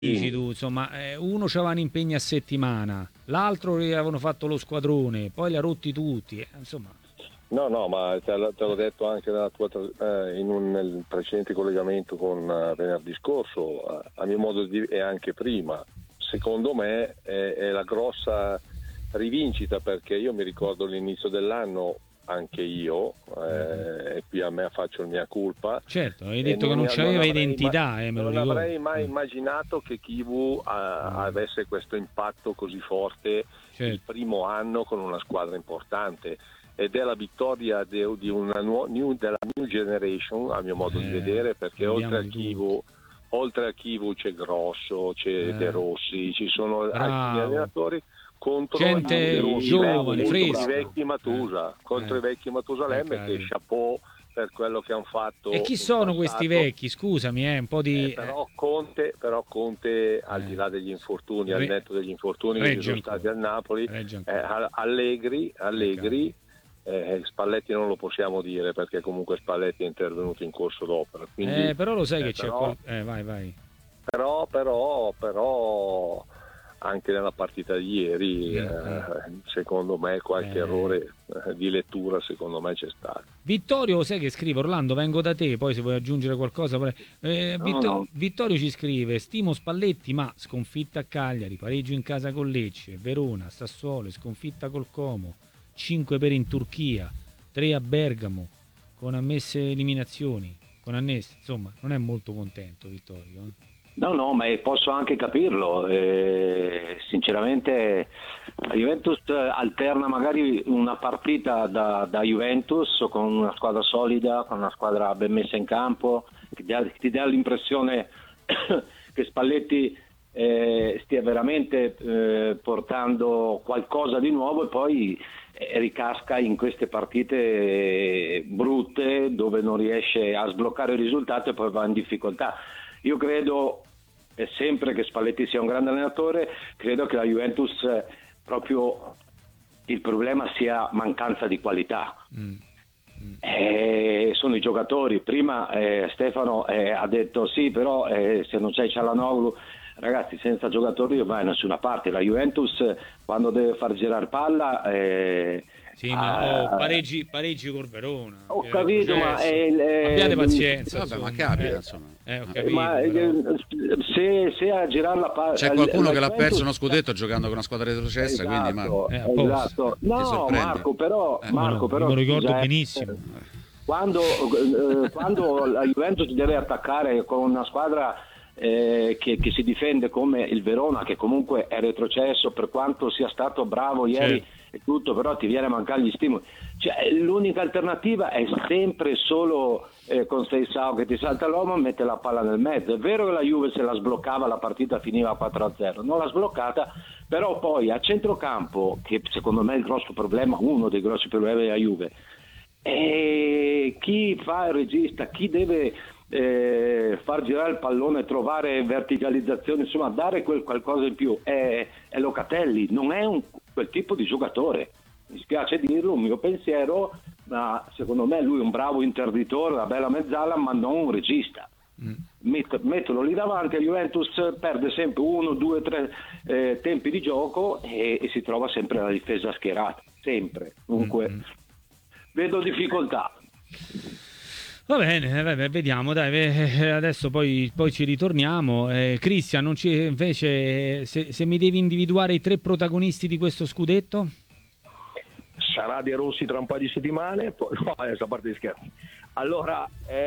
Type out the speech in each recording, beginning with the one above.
dici tu, insomma, uno c'aveva un impegno a settimana, l'altro gli avevano fatto lo squadrone, poi li ha rotti tutti, insomma. No, ma te l'ho detto anche nel precedente collegamento con venerdì scorso, a mio modo di dire, e anche prima. Secondo me è la grossa rivincita, perché io mi ricordo l'inizio dell'anno, anche io, e qui a me faccio il mia colpa. Certo, hai detto che non c'aveva identità, me lo non ricordo. avrei mai immaginato che Kivu avesse questo impatto così forte il primo anno con una squadra importante. Ed è la vittoria di una della new generation, a mio modo di vedere, perché oltre a Kivu c'è Grosso, c'è De Rossi, ci sono alcuni allenatori contro gente giovane, i vecchi Matusa, contro i vecchi Matusalemme, che chapeau per quello che hanno fatto. E chi sono questi vecchi? Scusami, un po' di... Però Conte, al di là degli infortuni, al netto degli infortuni che ci sono stati al Napoli, Allegri, Spalletti non lo possiamo dire, perché comunque Spalletti è intervenuto in corso d'opera, quindi, però lo sai che c'è vai. Però anche nella partita di ieri secondo me qualche errore di lettura secondo me c'è stato. Vittorio, sai che scrive: Orlando, vengo da te, poi se vuoi aggiungere qualcosa Vittorio ci scrive: stimo Spalletti, ma sconfitta a Cagliari, pareggio in casa con Lecce, Verona, Sassuolo, sconfitta col Como, 5 per in Turchia, 3 a Bergamo, con ammesse eliminazioni, insomma, non è molto contento Vittorio. No, ma posso anche capirlo. Sinceramente, la Juventus alterna magari una partita da Juventus con una squadra solida, con una squadra ben messa in campo, che ti dà l'impressione che Spalletti stia veramente portando qualcosa di nuovo, e poi ricasca in queste partite brutte dove non riesce a sbloccare il risultato e poi va in difficoltà. Io credo sempre che Spalletti sia un grande allenatore, credo che la Juventus proprio il problema sia mancanza di qualità. Sono i giocatori. Prima Stefano ha detto sì, però se non c'è Çalhanoğlu, ragazzi, senza giocatori non vai da nessuna parte. La Juventus quando deve far girare palla ma pareggi col Verona. Ho capito, ma abbiate pazienza. Vabbè, ma capita, insomma. Ho capito, ma se a girare la palla c'è qualcuno che l'ha perso uno scudetto giocando con una squadra retrocessa, esatto, quindi esatto. No, Marco, però me lo ricordo benissimo. Quando la Juventus deve attaccare con una squadra che si difende come il Verona, che comunque è retrocesso, per quanto sia stato bravo ieri e tutto, però ti viene a mancare gli stimoli. L'unica alternativa è sempre solo con Seisao che ti salta l'uomo e mette la palla nel mezzo. È vero che la Juve, se la sbloccava, la partita finiva 4-0, non l'ha sbloccata, però poi a centrocampo, che secondo me è il grosso problema, uno dei grossi problemi della Juve, chi fa il regista, chi deve far girare il pallone, trovare verticalizzazione, insomma dare qualcosa in più, è Locatelli, non è quel tipo di giocatore, mi spiace dirlo, un mio pensiero, ma secondo me lui è un bravo interditore, una bella mezzala, ma non un regista. Metterlo lì davanti, a Juventus perde sempre 1, 2, 3 tempi di gioco e si trova sempre la difesa schierata, sempre. Dunque vedo difficoltà. Va bene, vediamo, dai, adesso poi ci ritorniamo. Cristian, invece, se mi devi individuare i 3 protagonisti di questo scudetto? Sarà De Rossi tra un paio di settimane, no, adesso a parte di scherzi. Allora,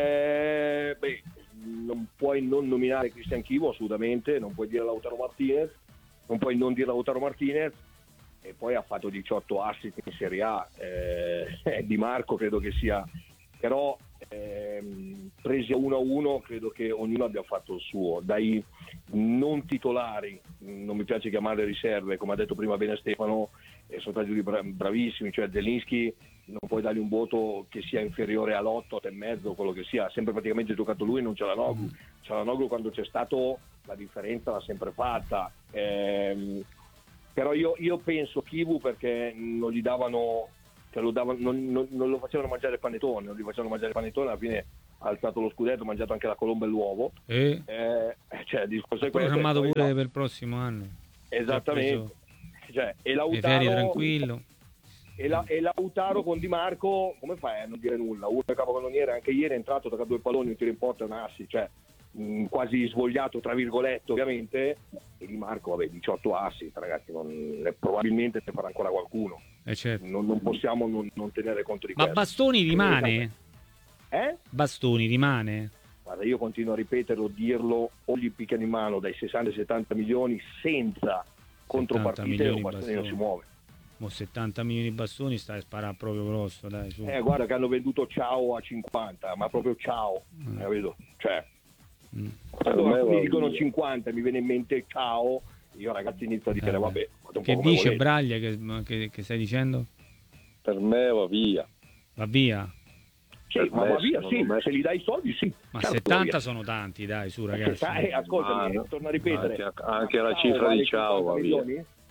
non puoi non nominare Cristian Chivo, assolutamente, non puoi dire Lautaro Martinez, non puoi non dire Lautaro Martinez, e poi ha fatto 18 assist in Serie A, Di Marco credo che sia, però presi a 1-1 credo che ognuno abbia fatto il suo, dai non titolari, non mi piace chiamare riserve, come ha detto prima bene Stefano, sono stati bravissimi, cioè Zelinski non puoi dargli un voto che sia inferiore all'8, 8,5, quello che sia, ha sempre praticamente giocato lui, non Çalhanoğlu quando c'è stato la differenza l'ha sempre fatta, però io penso Kivu perché non gli davano, non lo facevano mangiare panettone, alla fine ha alzato lo scudetto, ha mangiato anche la colomba e l'uovo. Cioè, il discorso è questo. Programmato poi pure per il prossimo anno. Esattamente. Cioè, e Le ferie Lautaro, tranquillo. e Lautaro con Di Marco, come fai a non dire nulla? Uno è capocannoniere, anche ieri è entrato, tocca 2 palloni, un tiro in porta e un assist, cioè quasi svogliato tra virgolette ovviamente, e Di Marco vabbè 18 assist, ragazzi, probabilmente ne farà ancora qualcuno. Certo. Non possiamo non tenere conto di Ma questo. Bastoni rimane? Eh? Bastoni rimane? Guarda, io continuo a ripeterlo, dirlo, o gli piccano in mano dai 60 ai 70 milioni senza contropartite, o Bastoni non si muove. 70 milioni di Bastoni stai a sparare proprio grosso, dai, su. Guarda che hanno venduto Ciao a 50, ma proprio Ciao, capito? Cioè, quando mi dicono 50 mi viene in mente Ciao, io ragazzi inizio a dire vabbè. Che dice Braglia che stai dicendo? Per me va via. Va via? Sì, ma va via, sì, se gli dai i soldi sì. Ma certo, 70 sono tanti, dai, su ragazzi. Ascoltami, torno a ripetere. Anche la cifra di Ciao va via.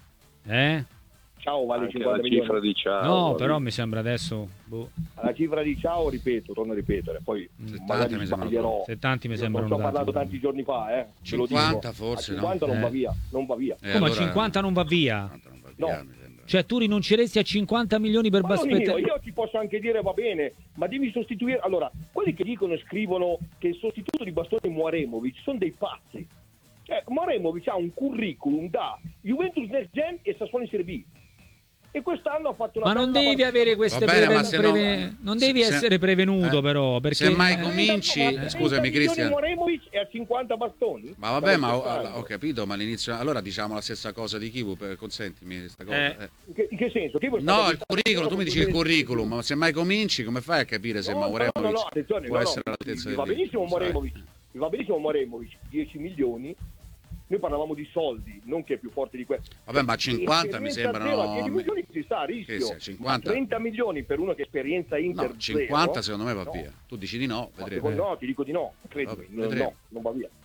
Ciao vale anche 50 la cifra di Ciao. No, però mi sembra adesso la cifra di Ciao, ripeto, torno a ripetere, poi magari sbaglierò. 70 mi sembrano tanti. Ho parlato tanti giorni fa, 50 forse, a 50 no? non va via. Come allora, a 50 non va via? No. Cioè tu rinunceresti a 50 milioni per Baspettini? Io ti posso anche dire va bene, ma devi sostituire. Allora, quelli che dicono e scrivono che il sostituto di Bastoni è Muaremovic sono dei pazzi. Muaremovic ha un curriculum da Juventus Next Gen e Sassuolo in Serie B. E quest'anno ha fatto una. Ma non devi avere queste non devi essere prevenuto, però. Perché se mai cominci, scusami, Cristian. Muaremovic è a 50 Bastoni. Ma vabbè, ma ho capito, ma all'inizio. Allora diciamo la stessa cosa di Kivu, consentimi questa cosa. In che senso? No, il curriculum, tu mi dici il curriculum, ma se mai cominci, come fai a capire se Muaremovic può essere all'altezza del va benissimo Muaremovic, 10 milioni. Noi parlavamo di soldi, non che è più forte di questo. Vabbè, ma 50 mi sembrano. 10 milioni si sta a rischio. 50. 30 milioni per uno che esperienza Inter. No, 50 secondo me va via. Tu dici di no, vedremo. No, ti dico di no, credimi. No, non va via.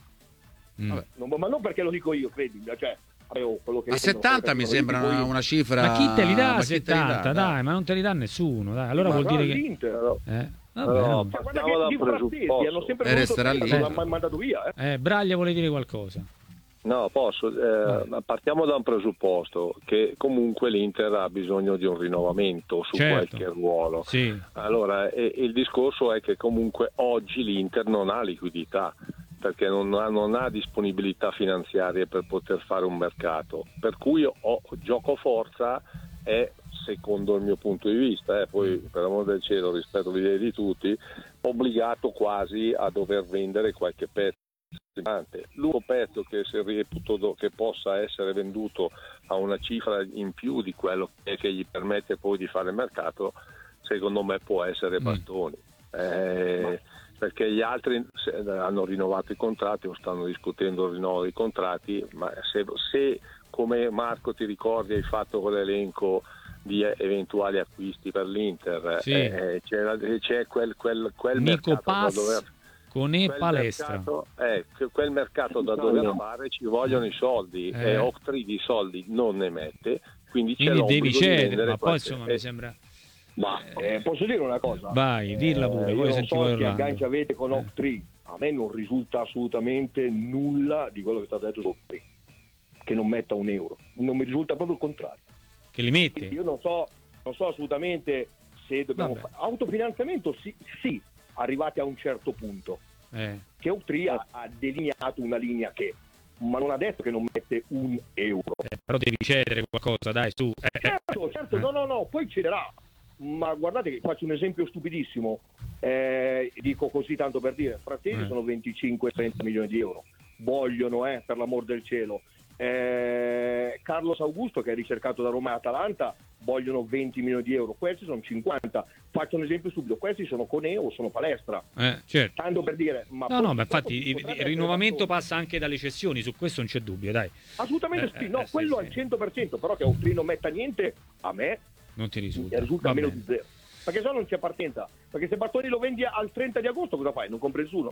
Ma non perché lo dico io, credimi. Cioè, quello che a 70 mi sembra una cifra. Ma chi te li dà a 70? Dai, ma non te li dà nessuno. Dai. Allora vuol dire che. L'Inter. Partiamo dal presupposto. Hanno sempre non l'hanno mandato via. Braglia vuole dire qualcosa. No, posso. Partiamo da un presupposto che comunque l'Inter ha bisogno di un rinnovamento su qualche ruolo. Sì. Allora, il discorso è che comunque oggi l'Inter non ha liquidità, perché non ha disponibilità finanziarie per poter fare un mercato. Per cui gioco forza è, secondo il mio punto di vista, poi per amor del cielo, rispetto alle idee di tutti, obbligato quasi a dover vendere qualche pezzo. L'unico pezzo che si reputo che possa essere venduto a una cifra in più di quello che gli permette poi di fare il mercato, secondo me può essere Bastoni, perché gli altri hanno rinnovato i contratti o stanno discutendo il rinnovo dei contratti, ma se come Marco ti ricordi hai fatto quell'elenco di eventuali acquisti per l'Inter, c'è quel Nico mercato Pass da dover con palestra. Quel mercato da dover fare, ci vogliono i soldi e Octree di soldi non ne mette, quindi devi cedere, ma poi insomma mi sembra. Ma posso dire una cosa? Vai, dirla pure, poi sentivo che agganci avete con Octree, a me non risulta assolutamente nulla di quello che è stato detto su Octree, che non metta un euro, non mi risulta proprio il contrario. Che li mette? Io non so assolutamente se dobbiamo fare autofinanziamento, sì, arrivati a un certo punto, che Octree ha delineato una linea ma non ha detto che non mette un euro. Però devi cedere qualcosa, dai, su. Certo, no, poi cederà. Ma guardate che faccio un esempio stupidissimo, dico così tanto per dire, Frattesi sono 25-30 milioni di euro, vogliono per l'amor del cielo. Carlos Augusto, che è ricercato da Roma e Atalanta, vogliono 20 milioni di euro, questi sono 50. Faccio un esempio subito, questi sono Coneo o sono Palestra, certo. tanto per dire, ma infatti il rinnovamento passa anche dalle cessioni, su questo non c'è dubbio, dai, assolutamente quello al 100%, però che Octree non metta niente, a me non ti risulta meno di zero, perché se no non c'è partenza, perché se Bastoni lo vendi al 30 di agosto cosa fai? Non compri nessuno.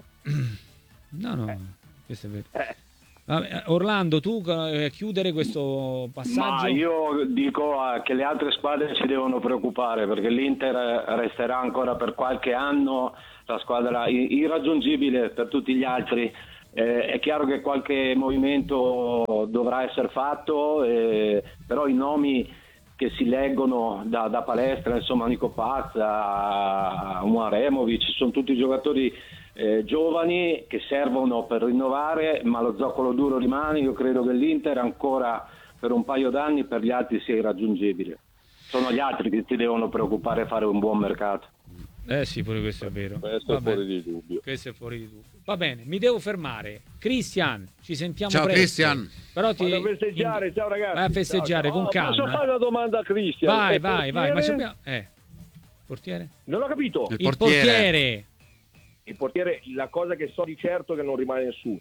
No, questo è vero. Vabbè, Orlando, tu chiudere questo passaggio? Ma io dico che le altre squadre ci devono preoccupare, perché l'Inter resterà ancora per qualche anno la squadra irraggiungibile per tutti gli altri. È chiaro che qualche movimento dovrà essere fatto, però i nomi che si leggono da palestra, insomma Nico Pazza, Umaremovic, sono tutti giocatori giovani che servono per rinnovare, ma lo zoccolo duro rimane. Io credo che l'Inter ancora per un paio d'anni per gli altri sia irraggiungibile. Sono gli altri che ti devono preoccupare a fare un buon mercato. Sì, pure questo è vero. Questo è fuori di dubbio. Questo è fuori di dubbio. Va bene, mi devo fermare. Cristian, ci sentiamo Ciao presto. Cristian. Però Vado a festeggiare, ciao ragazzi. Vai a festeggiare con calma. Posso fare una domanda a Cristian? Vai. Ma portiere? Non ho capito. Il portiere. Il portiere, la cosa che so di certo è che non rimane nessuno.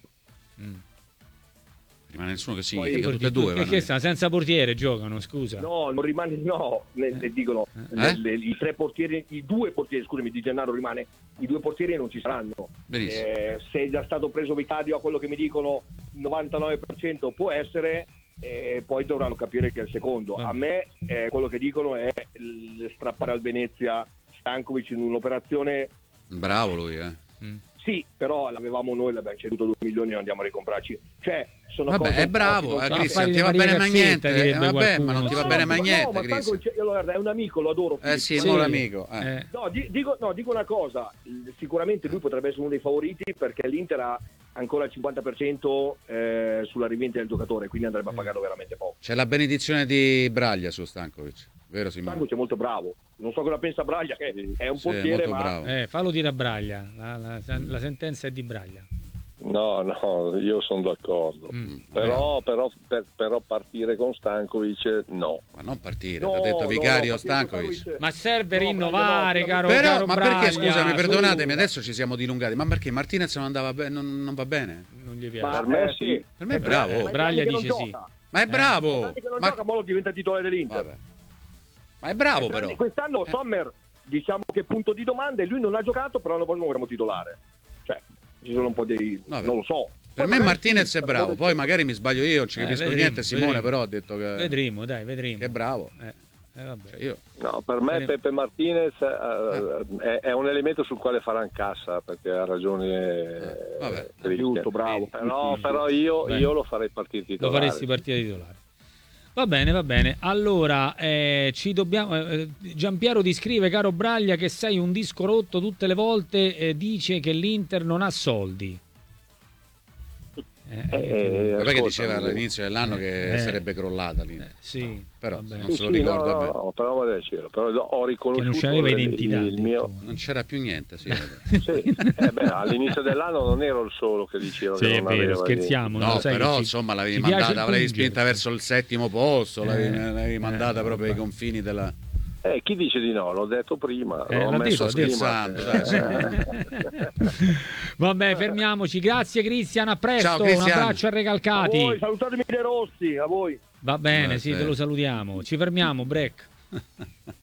Rimane nessuno, che Poi- significa tutte e due. Perché stanno senza portiere, giocano, scusa. No, non rimane, ne dicono i tre portieri, i due portieri, scusami, Di Gennaro rimane, i due portieri non ci saranno. Benissimo. Se è già stato preso Vicario, a quello che mi dicono 99% può essere, poi dovranno capire che è il secondo. A me quello che dicono è strappare al Venezia Stankovic in un'operazione. Bravo lui, Sì, però l'avevamo noi, l'abbiamo ceduto 2 milioni e non andiamo a ricomprarci. Cioè, sono Vabbè, cose è bravo, un po' Cristian, fare ti le va Maria bene ma Gazzetta, niente. direbbe Vabbè, qualcuno. ma non ti va bene ma niente, ma Cristian. guarda, è un amico, lo adoro. Sì, Sì. mo l'amico. No, dico una cosa, sicuramente lui potrebbe essere uno dei favoriti perché l'Inter ha ancora il 50% sulla rivendita del giocatore, quindi andrebbe a pagarlo veramente poco. C'è la benedizione di Braglia su Stankovic, vero Simone? Stankovic è molto bravo, non so cosa pensa Braglia, che è un Sì, è portiere, molto ma bravo. Fallo dire a Braglia. La sentenza è di Braglia. No, io sono d'accordo. Però partire con Stankovic no. Ma non partire, No, ti ha detto no, Vicario no, Stankovic. Ma serve No, rinnovare, Braglia, caro, no. Però, caro ma perché, Braglia, scusami, su- perdonatemi, adesso ci siamo dilungati, ma perché Martinez non andava bene, non va bene? Non gli ma piace. Per me sì. Per me è bravo. ma Braglia è che non dice sì. gioca. Ma è bravo! Guarda che non Ma, gioca, mo diventa titolare dell'Inter. vabbè. Ma è bravo però. Quest'anno Sommer, diciamo che punto di domanda, e lui non ha giocato, però l'anno prossimo avremo titolare. Cioè, ci sono un po' dei... Vabbè. non lo so. Per me Martinez è bravo, poi magari mi sbaglio io, non ci capisco vedremo, niente Simone, vedremo. però ha detto che Vedremo. che è bravo. Vabbè. Cioè, io No, per me Pepe Martinez è un elemento sul quale faranno cassa, perché ha ragione vabbè. Cristian. Giusto, bravo. Però io Beh. lo farei partire Lo titolare. faresti partire titolare. Va bene. Allora, ci dobbiamo. Giampiero ti scrive, caro Braglia, che sei un disco rotto tutte le volte. Dice che l'Inter non ha soldi. Vabbè che ascolta, diceva all'inizio dell'anno che sarebbe crollata lì. Sì, Però vabbè. non se lo ricorda bene. No, però vale il cielo. Però ho Che riconosciuto non c'aveva identità. il mio. Non c'era più niente, sì. Sì, all'inizio dell'anno non ero il solo che diceva Sì, che è non vero, aveva scherziamo. No, lo sai però che insomma l'avevi ci piace mandata, l'avevi pungere. spinta verso il 7° posto, l'avevi mandata proprio ai confini della... chi dice di no? L'ho detto prima. l'ha l'ho messo detto, prima. scherzando, dai, Vabbè, fermiamoci. Grazie Cristian, a presto. Ciao, Un Cristian. abbraccio a A Recalcati. voi, salutatemi De Rossi, a voi. Va bene, Beh, sì, sì. te lo salutiamo. Ci fermiamo, break.